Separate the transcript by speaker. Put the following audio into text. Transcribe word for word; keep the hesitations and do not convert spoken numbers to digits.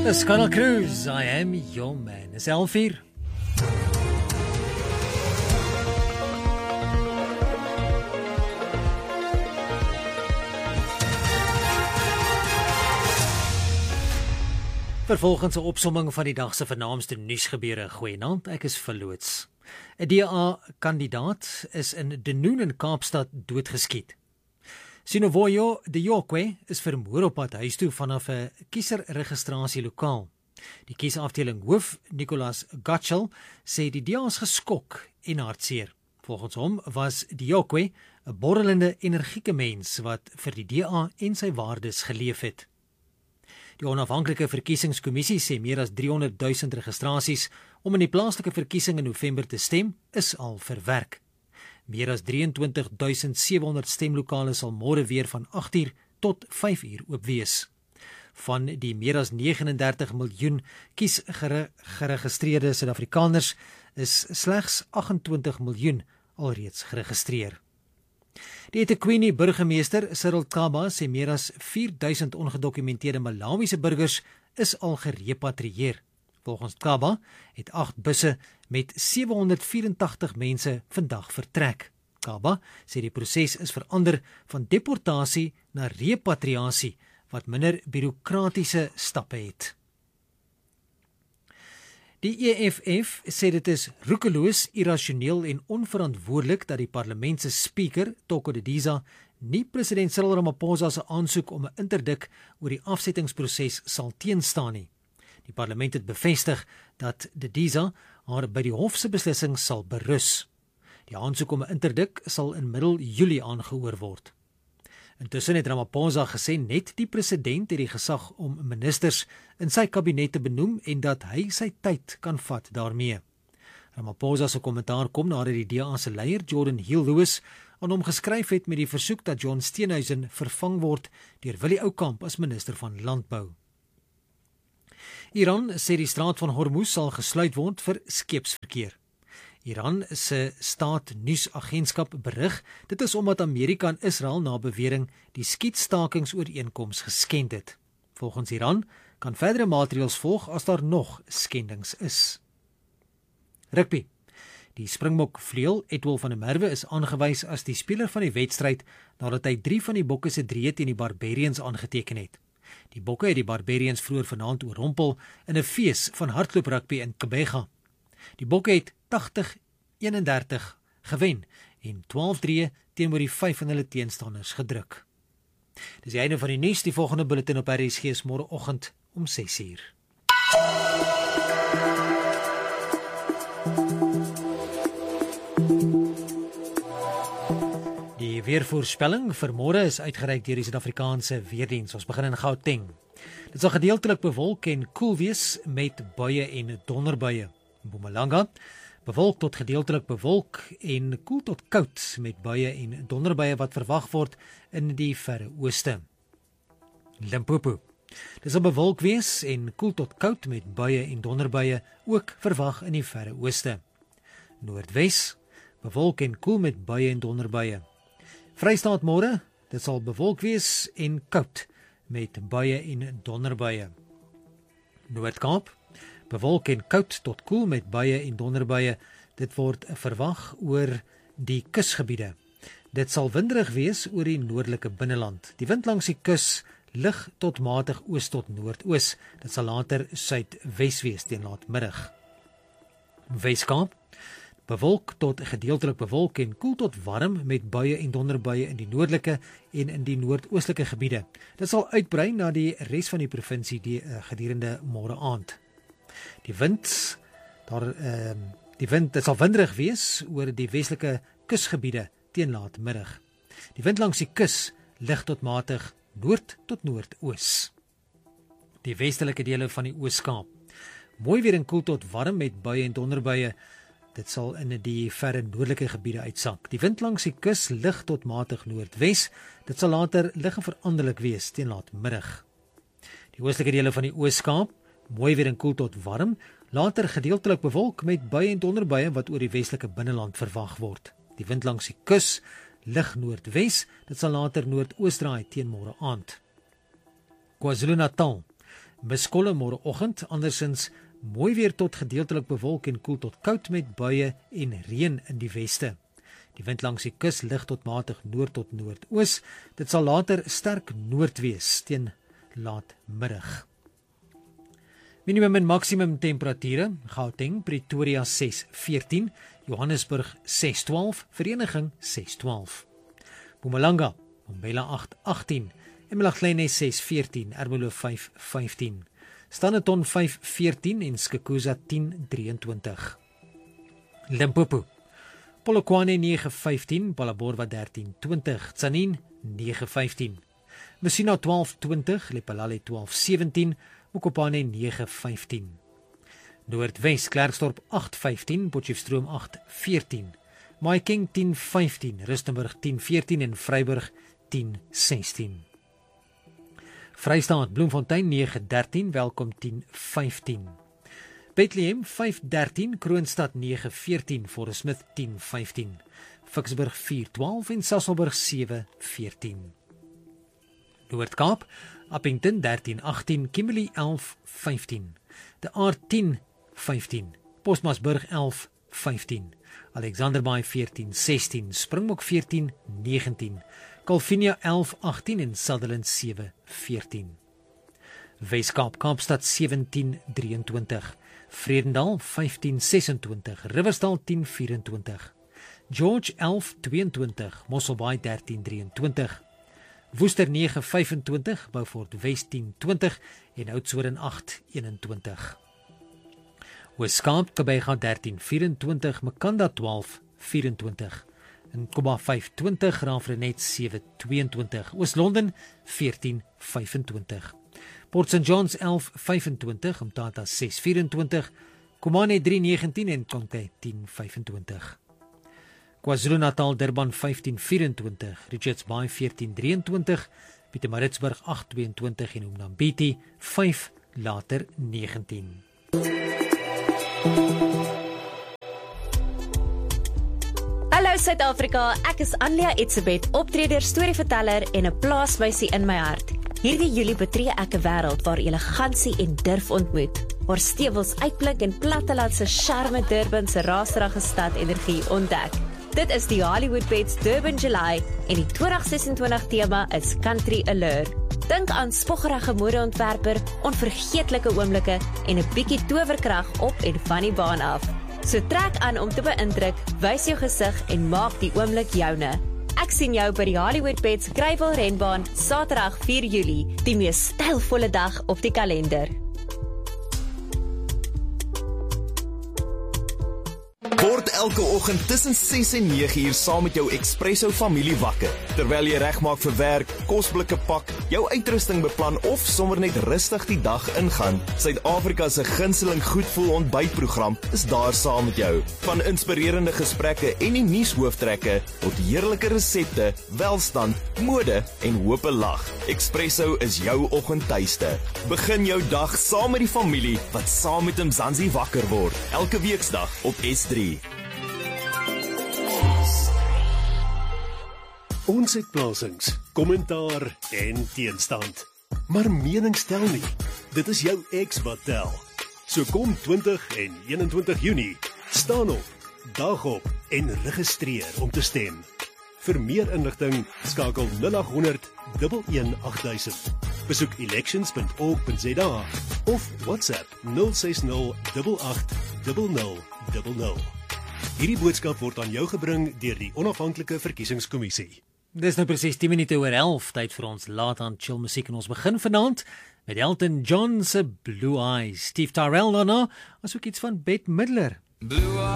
Speaker 1: Scott Cruz, I am your man. Is elf uur. Vervolgens 'n opsomming van die dag se vernaamste nuusgebeure. Goeienaand, ek is verloots. 'n D A-kandidaat is in Denoon in Kaapstad doodgeskiet. Sinovoyo Dejokwe is vermoor op pad huis toe vanaf 'n kieserregistrasielokaal. Die kiesafdeling hoof, Nicholas Gatchell, sê die D A is geskok en hartseer. Volgens hom was Dejokwe 'n borrelende, energieke mens wat vir die D A en sy waardes geleef het. Die onafhanklike verkiesingskommissie sê meer as driehonderd duisend registrasies om in die plaaslike verkiesing in November te stem, is al verwerk. Meer as drieëntwintig duisend sewehonderd stemlokale sal môre weer van agt uur tot vyf uur oop wees. Van die meer as neges en dertig miljoen kiesgeregistreerde Suid-Afrikaners is slegs agt en twintig miljoen alreeds geregistreer. Die eThekwini burgemeester Cyril Kaba sê meer as vier duisend ongedokumenteerde Malawiese burgers is al gerepatrieer. Volgens Kaba het agt busse met sewehonderd vyerentagtig mense vandag vertrek. Kaba sê die proses is verander van deportasie na repatriasie wat minder bureaukratiese stappe het. Die E F F sê dit is roekeloos, irrasioneel en onverantwoordelik dat die parlement se speaker, Toko Didiza, nie president Cyril Ramaphosa se aansoek om 'n interdik oor die afsettingsproses sal teenstaan nie. Die parlement het bevestig dat Didiza haar by die hof se beslissing sal berus. Die aansoek om 'n interdik sal in middel Julie aangehoor word. Intussen het Ramaphosa gesê net die president het die gesag om ministers in sy kabinet te benoem en dat hy sy tyd kan vat daarmee. Ramaphosa se kommentaar kom nadat die D A se leier Jordan Hill-Lewis aan hom geskryf het met die versoek dat John Steenhuisen vervang word deur Willie Oukamp as minister van Landbou. Iran sê die straat van Hormuz sal gesluit word vir skeepsverkeer. Iran se staatnuusagentskap berig, dit is omdat Amerika en Israel na bewering die skietstakingsooreenkoms geskend het. Volgens Iran kan verdere maatreëls volg as daar nog skendings is. Rugby. Die Springbok vleuel Edwil van der Merwe is aangewys as die speler van die wedstryd nadat hy drie van die Bokke se drie teen die Barbarians aangeteken het. Die Bokke het die Barbarians vroeër vanaand oorrompel in 'n fees van hardloop rugby in Kebega. Die Bokke het agtig eenendertig gewen en twaalf drie teenoor die vyf van hulle teenstanders gedruk. Dis die einde van die nuus. Die volgende bulletin op R S G is môreoggend om ses uur. Die weervoorspelling vir môre is uitgereik deur die Suid-Afrikaanse Weerdiens. Ons begin in Gauteng. Dit sal gedeeltelik bewolk en koel wees met buie en donderbuie. Mpumalanga bewolk tot gedeeltelik bewolk en koel tot koud met buie en donderbuie wat verwag word in die verre ooste. Limpopo. Dit sal bewolk wees en koel tot koud met buie en donderbuie ook verwag in die verre ooste. Noordwes bewolk en koel met buie en donderbuie. Vrystaat môre, dit sal bewolk wees en koud met buie en donderbuie. Noord-Kaap bewolk en koud tot koel met buie en donderbuie. Dit word verwag oor die kusgebiede. Dit sal winderig wees oor die noordelike binneland. Die wind langs die kus lig tot matig oos tot noordoos. Dit sal later suidwes wees teen laatmiddag. Weskaap bewolk tot gedeeltelik bewolk en koel tot warm met buie en donderbuie in die noordelike en in die noordoostelike gebiede. Dit sal uitbrei na die res van die provinsie die uh, gedurende môre aand. Die wind, daar, uh, die wind, dit sal winderig wees oor die westelike kusgebiede teen laatmiddag. Die wind langs die kus lig tot matig noord tot noordoos. Die westelike dele van die Oos-Kaap. Mooi weer en koel tot warm met buie en donderbuie. Dit sal in die verre noordelike gebiede uitsak. Die wind langs die kus lig tot matig noordwes. Dit sal later lig en veranderlik wees teen laatmiddag. Die oostelike dele van die Oos-Kaap. Mooi weer en koel tot warm, later gedeeltelik bewolk met buie en donderbuie wat oor die westelike binneland verwag word. Die wind langs die kus lig noordwes, dit sal later noordoos draai teen môre aand. KwaZulu-Natal. Miskolle môreoggend, andersins mooi weer tot gedeeltelik bewolk en koel tot koud met buie en reën in die weste. Die wind langs die kus lig tot matig noord tot noordoos. Dit sal later sterk noord wees teen laatmiddag. Minimum en maksimum temperature: Gauteng, Pretoria ses veertien, Johannesburg ses twaalf, Vereniging ses twaalf. Mpumalanga, Mbombela agt agtien, Emakhueni ses veertien, Ermelo vyf vyftien, Standerton vyf veertien en Skukuza tien drieëntwintig. Limpopo, Polokwane nege vyftien, Phalaborwa dertien twintig, Tzaneen nege vyftien, Messina twaalf twintig, Lephalale twaalf sewentien, Mokopane nege vyftien. Noordwes, Klerksdorp agt vyftien, Potchefstroom agt veertien, Mahikeng tien vyftien, Rustenburg tien veertien en Vryburg tien sestien. Vrystaat, Bloemfontein nege dertien, Welkom tien vyftien. Bethlehem vyf dertien, Kroonstad nege veertien, Forest Smith tien vyftien, Ficksburg vier twaalf en Sasolburg sewe veertien. Noord-Kaap, Appington dertien agtien, Kimberley elf vyftien, De Aard tien vyftien, Postmasburg elf vyftien, Alexanderbaai veertien sestien, Springbok veertien negentien, Calvinia elf agtien en Sutherland sewe veertien. Weskaap, Kaapstad sewentien drieëntwintig, Vredendal vyftien sesentwintig, Riversdal tien vyerentwintig, George elf tweeëntwintig, Mosselbaai dertien drieëntwintig, Woester nege vyfentwintig, Beaufort West tien twintig en Oudtshoorn agt eenentwintig. Weskaap, Kobega dertien vyerentwintig, Makanda twaalf vyerentwintig, in Koba vyf twintig, Graafrenet sewe tweeëntwintig, Oos-London veertien vyfentwintig, Port Saint John's elf vyfentwintig, Umtata ses vyerentwintig, Komane drie negentien en Konke tien vyfentwintig. KwaZulu-Natal, Durban vyftien vyerentwintig, Richards Bay veertien drieëntwintig, Pietermaritzburg agt tweeëntwintig en Umnambiti vyf later negentien.
Speaker 2: Hallo Suid-Afrika, ek is Anlia Etzebeth, optreder, storieverteller en 'n plaasmeisie in my hart. Hierdie Julie betree ek 'n wêreld waar elegansie en durf ontmoet, waar stewels uitblink en plattelandse charme Durban se raserige stad energie ontdek. Dit is die Hollywood Bets Durban July en die twintig sesentwintig tema is Country Allure. Dink aan spoggerige modeontwerper, onvergeetlike oomblikke en 'n bietjie towerkrag op en van die baan af. So trek aan om te beïndruk, wys jou gesig en maak die oomblik joune. Ek sien jou by die Hollywood Bets Greyville renbaan Saterdag vier Julie, die mees stylvolle dag op die kalender.
Speaker 3: Word elke oggend tussen ses en nege uur saam met jou Expresso familie wakker. Terwyl jy regmaak vir werk, kosblikke pak, jou uitrusting beplan of sommer net rustig die dag ingaan. Suid-Afrika se gunsteling goedvoel ontbytprogram is daar saam met jou. Van inspirerende gesprekke en die nuushooftrekke tot heerlike resepte, welstand, mode en hope lag. Expresso is jou oggendtuiste. Begin jou dag saam met die familie wat saam met Mzansi wakker word. Elke weeksdag op S drie.
Speaker 4: Ons het plasings, kommentaar en teenstand. Maar mening stel nie. Dit is jou ex wat tel. So kom twintig en eenentwintig Junie, staan op, dag op en registreer om te stem. Vir meer inligting skakel nul agt honderd, een een agt duisend. Besoek elections punt org punt za of WhatsApp nul ses nul agt agt nul nul nul nul. Hierdie boodskap word aan jou gebring deur die Onafhanklike Verkiesingskommissie.
Speaker 1: Dis nou presies tien minute oor elf, tyd vir ons laat aan chill musiek en ons begin vanaand met Elton John se Blue Eyes, Steve Tyrell daarna, asook iets van Bette Midler.
Speaker 5: Blue